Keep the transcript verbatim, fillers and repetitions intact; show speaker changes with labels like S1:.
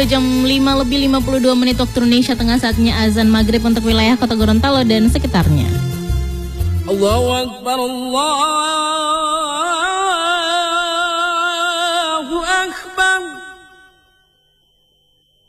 S1: Jam lima lebih lima puluh dua menit waktu Indonesia Tengah, saatnya azan maghrib untuk wilayah Kota Gorontalo dan sekitarnya.
S2: Allahu Akbar, Allahu Akbar.